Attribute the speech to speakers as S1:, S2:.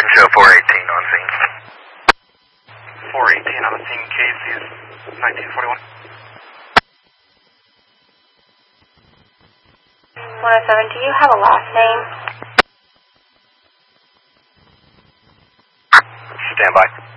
S1: show 418 on scene.
S2: 418 on the scene, case is 1941.
S3: 107, do you have a last name?
S1: Stand by.